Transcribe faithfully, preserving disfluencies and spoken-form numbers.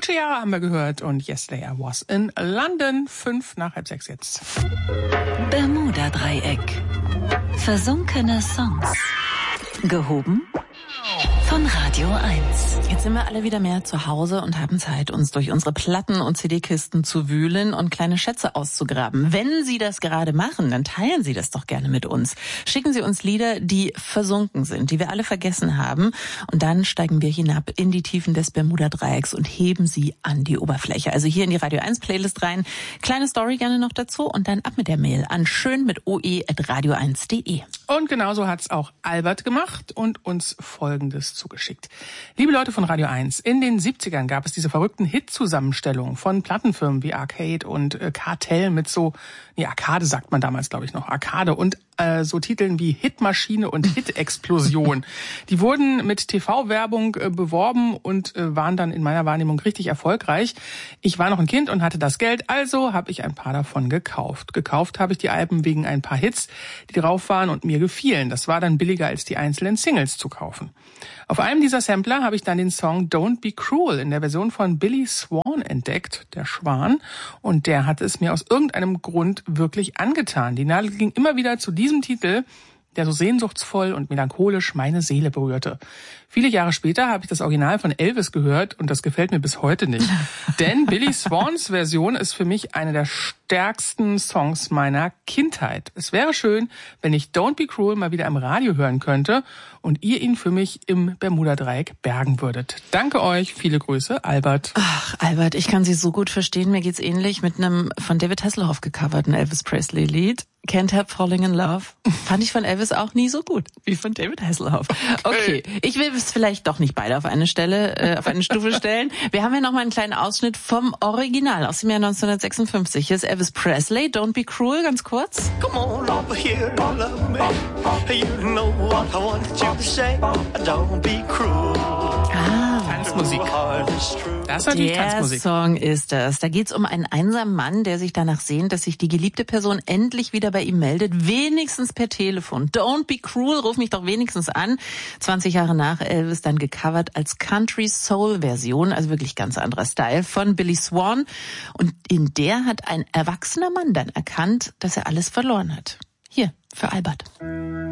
Ciara haben wir gehört und Yesterday I Was in London. Fünf nach halb sechs jetzt. Bermuda-Dreieck. Versunkene Songs. Gehoben von Radio eins. Jetzt sind wir alle wieder mehr zu Hause und haben Zeit, uns durch unsere Platten- und C D-Kisten zu wühlen und kleine Schätze auszugraben. Wenn Sie das gerade machen, dann teilen Sie das doch gerne mit uns. Schicken Sie uns Lieder, die versunken sind, die wir alle vergessen haben. Und dann steigen wir hinab in die Tiefen des Bermuda-Dreiecks und heben sie an die Oberfläche. Also hier in die Radio eins Playlist rein. Kleine Story gerne noch dazu und dann ab mit der Mail an schön mit oe at radio eins punkt de. Und genauso hat's auch Albert gemacht und uns Folgendes zugeschickt. Liebe Leute von Radio eins, in den siebzigern gab es diese verrückten Hit-Zusammenstellungen von Plattenfirmen wie Arcade und äh, Kartell mit so, nee, Arcade sagt man damals, glaube ich, noch, Arcade und äh, so Titeln wie Hitmaschine und Hit-Explosion. Die wurden mit T V-Werbung äh, beworben und äh, waren dann in meiner Wahrnehmung richtig erfolgreich. Ich war noch ein Kind und hatte das Geld, also habe ich ein paar davon gekauft. Gekauft habe ich die Alben wegen ein paar Hits, die drauf waren und mir gefielen. Das war dann billiger als die einzelnen Singles zu kaufen. Auf einem dieser Sampler habe ich dann den Song Don't Be Cruel in der Version von Billy Swan entdeckt, der Schwan, und der hatte es mir aus irgendeinem Grund wirklich angetan. Die Nadel ging immer wieder zu diesem Titel, der so sehnsuchtsvoll und melancholisch meine Seele berührte. Viele Jahre später habe ich das Original von Elvis gehört und das gefällt mir bis heute nicht. Denn Billy Swans Version ist für mich eine der stärksten Songs meiner Kindheit. Es wäre schön, wenn ich Don't Be Cruel mal wieder im Radio hören könnte und ihr ihn für mich im Bermuda-Dreieck bergen würdet. Danke euch, viele Grüße, Albert. Ach, Albert, ich kann Sie so gut verstehen. Mir geht's ähnlich mit einem von David Hasselhoff gecoverten Elvis Presley-Lied. Can't Help Falling in Love. Fand ich von Elvis auch nie so gut wie von David Hasselhoff. Okay, ich will es vielleicht doch nicht beide auf eine Stelle, äh, auf eine Stufe stellen. Wir haben hier nochmal einen kleinen Ausschnitt vom Original aus dem Jahr neunzehnhundertsechsundfünfzig. Hier ist Elvis Presley, Don't Be Cruel, ganz kurz. Come on over here and love me. You know what I want you to say. Don't be cruel. Ah, Tanzmusik. Das ist natürlich der Tanzmusik. Song ist das. Da geht's um einen einsamen Mann, der sich danach sehnt, dass sich die geliebte Person endlich wieder bei ihm meldet, wenigstens per Telefon. Don't be cruel, ruf mich doch wenigstens an. zwanzig Jahre nach Elvis dann gecovert als Country Soul Version, also wirklich ganz anderer Style von Billy Swan. Und in der hat ein erwachsener Mann dann erkannt, dass er alles verloren hat. Hier, für Albert.